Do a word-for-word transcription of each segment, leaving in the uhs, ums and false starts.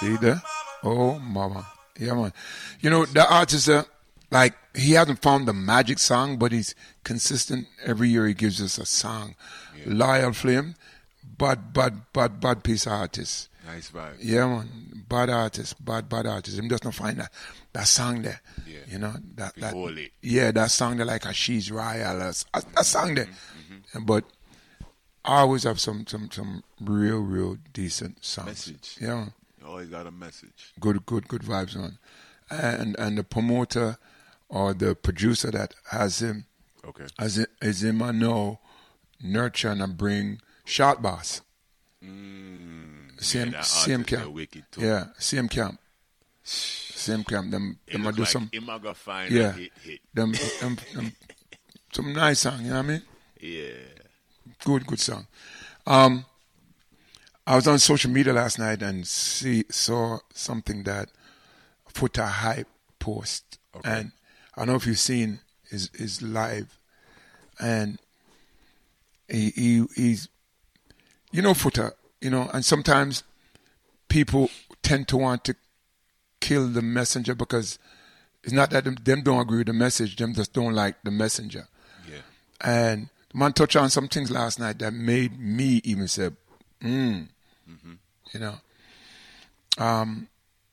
See there? Oh, mama. Yeah, man. You know, the artist, uh, like, he hasn't found the magic song, but he's consistent. Every year he gives us a song. Yeah. Loyal Flame, bad, bad, bad, bad piece of artist. Nice vibe. Yeah, man. Bad artist, bad, bad artist. Him just not find that, that song there. Yeah. You know, that, that, Holy. yeah, that song there, like a She's Royal, that, that song there. Mm-hmm, mm-hmm. But I always have some, some, some real, real decent songs. Message. Yeah, man. You always got a message. Good, good, good vibes on. And and the promoter or the producer that has him, okay, as it, is him I know, nurture and bring Short Boss. Mm, Same, yeah, same camp. Yeah, same camp. Same camp. Them, them I do like some. Him I go find yeah, hit, hit. Them, them, them, some nice song. You know what I mean? Yeah. Good, good song. Um, I was on social media last night and see saw something that put a hype post, okay. And I don't know if you've seen his his live, and he, he he's you know Footer, you know, and sometimes people tend to want to kill the messenger because it's not that them, them don't agree with the message, them just don't like the messenger. Yeah. And the man touched on some things last night that made me even say, mm, mm-hmm. you know. Um,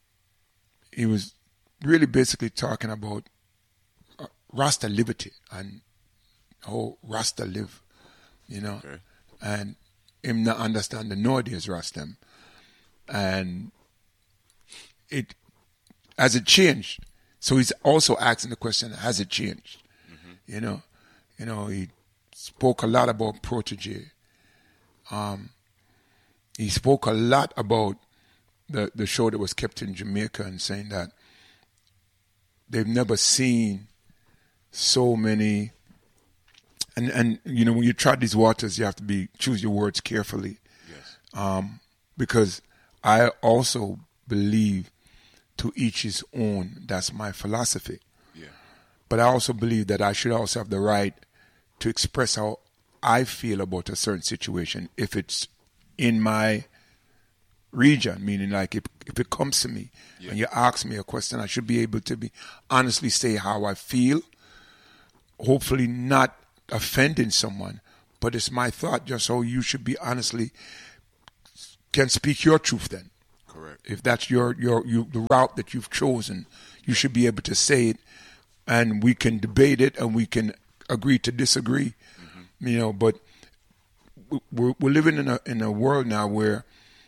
he was really basically talking about uh, Rasta liberty and how Rasta live, you know, okay. and him not understand the nowadays Rastam. And it, has it changed? So he's also asking the question, has it changed? Mm-hmm. You know, you know, he spoke a lot about Protege. Um, he spoke a lot about the, the show that was kept in Jamaica and saying that they've never seen so many, and, and you know, when you tread these waters, you have to be choose your words carefully. Yes. Um, because I also believe to each his own. That's my philosophy. Yeah. But I also believe that I should also have the right to express how I feel about a certain situation if it's in my region, meaning like if, if it comes to me yeah. and you ask me a question, I should be able to be honestly say how I feel, hopefully not offending someone, but it's my thought, just so you should be honestly can speak your truth then. Correct. If that's your, your, you, the route that you've chosen, you should be able to say it and we can debate it and we can agree to disagree, mm-hmm. you know, but we're, we're living in a, in a world now where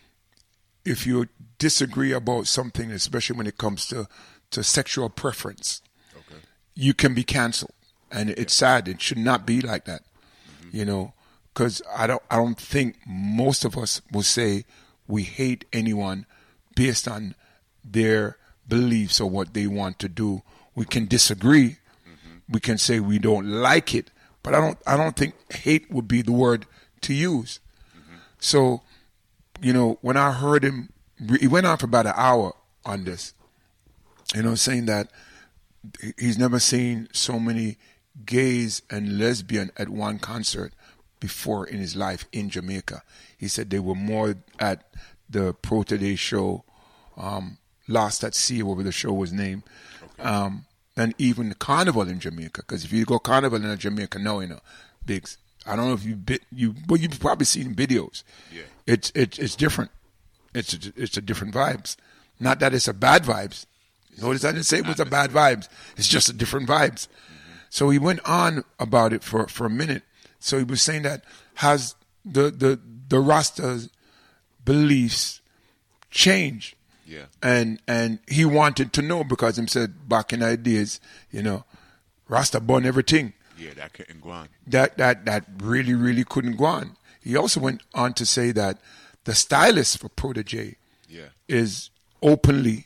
if you disagree about something, especially when it comes to, to sexual preference, okay. you can be canceled. And yeah. it's sad. It should not be like that, mm-hmm. you know, because I don't, I don't think most of us will say we hate anyone based on their beliefs or what they want to do. We can disagree. Mm-hmm. We can say we don't like it, but I don't, I don't think hate would be the word to use. Mm-hmm. So, you know, when I heard him, he went on for about an hour on this, you know, saying that he's never seen so many gays and lesbian at one concert before in his life in Jamaica. He said they were more at the Pro Today show, um, Lost at Sea, whatever the show was named, okay. um, than even the Carnival in Jamaica. Because if you go Carnival in Jamaica now, you know, Biggs, I don't know if you bit you, but you've probably seen videos. Yeah. It's it's it's different. It's a, it's a different vibes. Not that it's a bad vibes. Notice I didn't say it was a bad vibes. It's just a different vibes. Mm-hmm. So he went on about it for, for a minute. So he was saying that has the the the Rasta's beliefs changed? Yeah. And and he wanted to know because he said back in the days, you know, Rasta born everything. Yeah, that couldn't go on. That that that really really couldn't go on. He also went on to say that the stylist for Protege yeah. is openly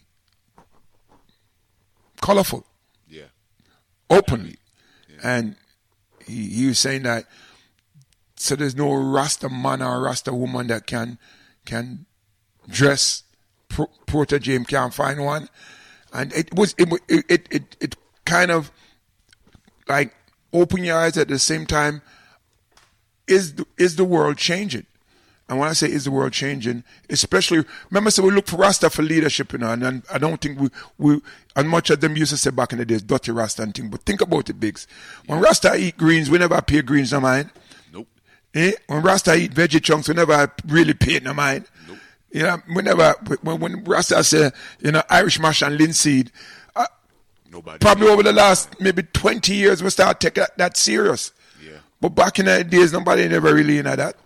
colorful. Yeah. Openly. Yeah. And he, he was saying that so there's no Rasta man or Rasta woman that can can dress pro, Protege, can't find one. And it was it it it it kind of like open your eyes at the same time. Is the, is the world changing? And when I say is the world changing, especially, remember, so we look for Rasta for leadership, you know, and, and I don't think we, we, as much as them used to say back in the days, dirty Rasta and thing, but think about it, Biggs. When Rasta eat greens, we never pay greens no mind. Nope. Eh? When Rasta eat veggie chunks, we never really pay no mind. Nope. You know, we never, when, when Rasta say, you know, Irish mash and linseed, uh, Nobody probably did. over the last maybe twenty years, we start taking that, that serious. Yeah. But back in the days, nobody never really into that.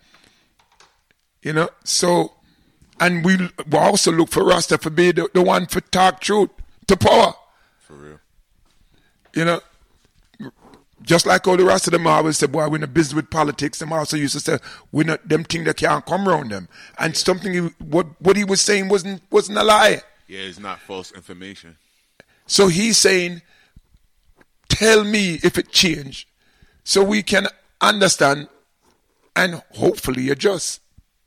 You know, so, and we, we also look for Rasta for being the, the one for talk truth to power. For real. You know, just like all the rest of them always say, boy, we're in a business with politics. Them also used to say, we're not, them things that can't come around them. And yeah. something, he, what, what he was saying wasn't, wasn't a lie. Yeah, it's not false information. So he's saying, tell me if it changed so we can understand and hopefully adjust.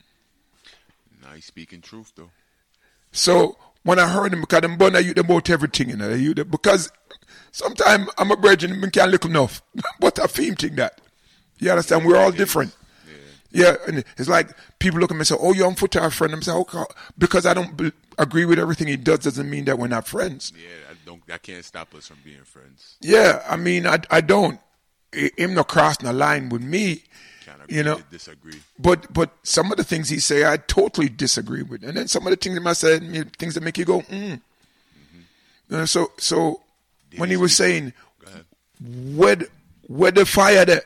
Now he's speaking truth, though. So when I heard him, because I'm born, I use them about everything, you know, I use them, because sometimes I'm a virgin, I can't look enough, but I feel think that. You understand? We're all different. Yeah. yeah, and it's like people look at me and say, oh, you're on foot to our friend. I'm saying, okay, because I don't be- agree with everything he does doesn't mean that we're not friends. Yeah, I don't. That can't stop us from being friends. Yeah, I mean, I, I don't. Him not crossing a line with me. Agree, you know, disagree. But but some of the things he say, I totally disagree with, and then some of the things he might say, things that make you go, mm. Mm-hmm. You know, so so yeah, when he was saying, where the, where the fire there,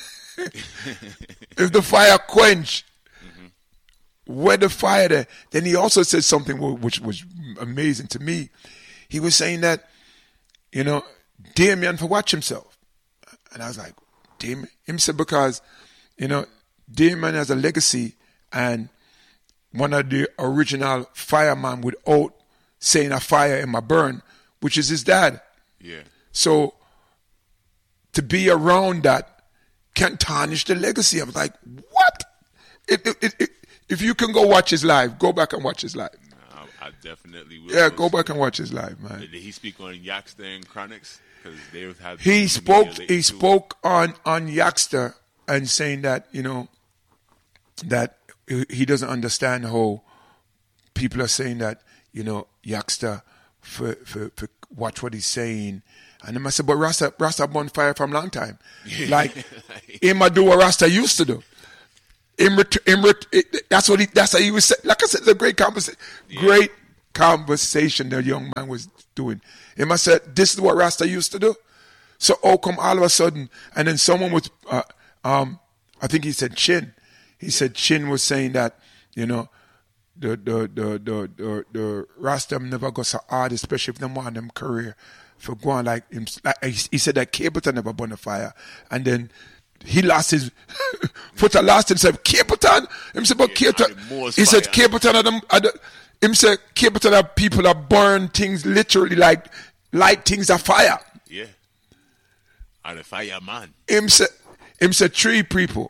if the fire quench, mm-hmm. where the fire there, then he also said something which was amazing to me. He was saying that, you know, Damien for watch himself, and I was like, Damien, him said because. You know, Damien has a legacy, and one of the original fireman without saying a fire in my burn, which is his dad. Yeah. So to be around that can tarnish the legacy. I was like, what? It, it, it, it, if you can go watch his live, go back and watch his live. No, I definitely will. Yeah, go back and watch his live, man. Did he speak on Yaxter and Chronics? Because they had. He spoke. He spoke on on Yaxter. And saying that, you know, that he doesn't understand how people are saying that, you know, Yaxter, for, for, for watch what he's saying. And then I said, but Rasta, Rasta born fire from long time. Like, him a do what Rasta used to do. Him, him, that's what he, that's how he was saying. Like I said, it's a great conversation. Yeah. Great conversation the young man was doing. Him I said, this is what Rasta used to do. So, oh, come all of a sudden, and then someone was, uh, Um, I think he said Chin. He said Chin was saying that, you know, the the the the the, the Rasta never go so hard, especially if they want them career for going like him. Like, he said that Capleton never burn a fire, and then he lost his foot. Lost himself. Capleton. Him said, but yeah, Capleton. He said Capleton are them. Are the, him said Capleton are people that burn things literally like light things are fire. Yeah. Are the fireman. Him said. Him said three people,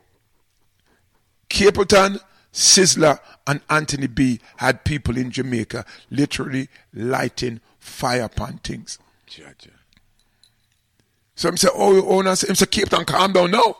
Capleton, Sizzler, and Anthony B had people in Jamaica literally lighting fire upon things. Gotcha. So him said, oh, oh, no, him said, Capleton, calm down now.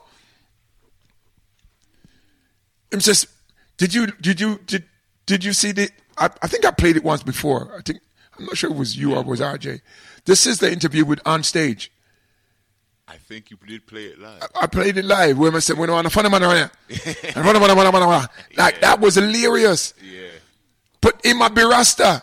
Him says, did you, did you, did, did you see the, I, I think I played it once before. I think, I'm not sure it was you or it was R J. This is the interview with On Stage. I think you did play it live. I, I played it live. Where I said, "When on a fun man around here," like that was hilarious. Yeah. But it might be Rasta.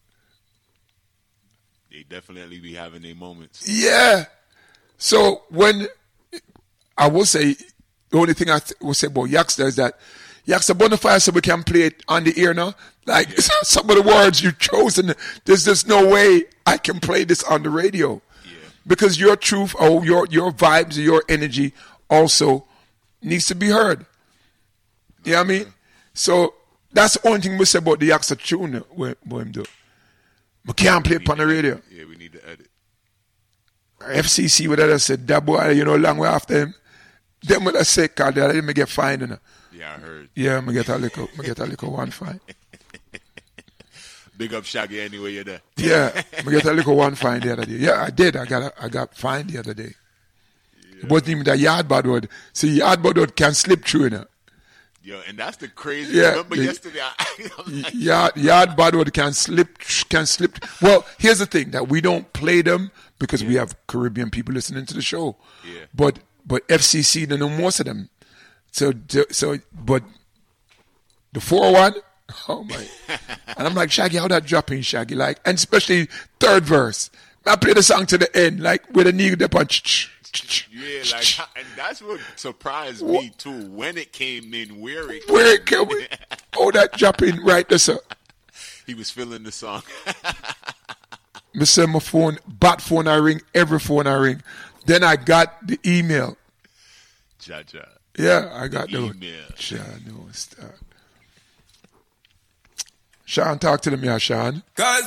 They definitely be having their moments. Yeah. So when I will say the only thing I th- will say about Yaxter is that Yaxter Bonafire, so we can play it on the air now. Like yeah. some of the words you've chosen, there's just no way I can play this on the radio. Because your truth, or your your vibes, or your energy also needs to be heard. You know what I mean? So that's the only thing we say about the Yaxter tune what him do. We can't play it on the radio. Yeah, we need to edit. F C C, what I said, that boy, you know, long way after him. Then what I say, called that, I didn't get fined. You know? Yeah, I heard. Yeah, I'm going to get a little, I'm get a little one fine. Big up Shaggy anyway you're there. Yeah, I get a little one fine the other day. Yeah, I did. I got a, I got fined the other day. Yeah. It wasn't even the yard bad word. See, yard bad word can slip through, you know. Yo, and that's the crazy. Yeah, Remember the- yesterday? I, I'm like, Yard, yard Badwood can slip, can slip. Well, here's the thing that we don't play them because we have Caribbean people listening to the show. Yeah. But but F C C don't know most of them. So so but the four one, oh my! And I'm like, Shaggy, how that dropping, Shaggy? Like, and especially third verse. I play the song to the end, like with a knee the punch. yeah, like, how- and that's what surprised me too when it came in. Where it came Where it can we? Oh, that dropping right there, sir. he was feeling the song. Me send my phone, bat phone I ring, every phone I ring. Then I got the email. Jaja. Yeah, I got the, email. Sean, no, stop. Sean, talk to them, yeah, Sean. Cause